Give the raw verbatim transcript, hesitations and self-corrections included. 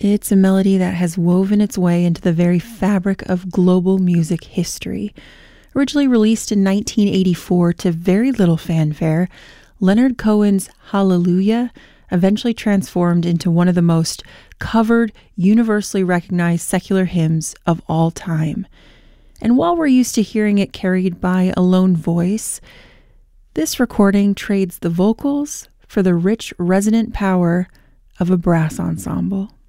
It's a melody that has woven its way into the very fabric of global music history. Originally released in nineteen eighty-four to very little fanfare, Leonard Cohen's Hallelujah eventually transformed into one of the most covered, universally recognized secular hymns of all time. And while we're used to hearing it carried by a lone voice, this recording trades the vocals for the rich, resonant power of a brass ensemble.